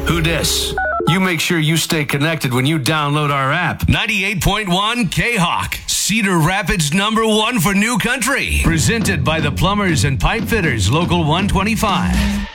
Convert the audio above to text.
Who dis? You make sure you stay connected when you download our app. 98.1 K-Hawk, Cedar Rapids #1 for new country. Presented by the Plumbers and Pipe Fitters, Local 125.